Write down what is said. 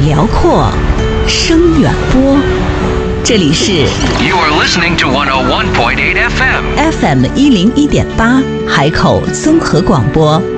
辽阔，声远播。这里是 You are listening to 101.8 FM. FM 101.8海口综合广播。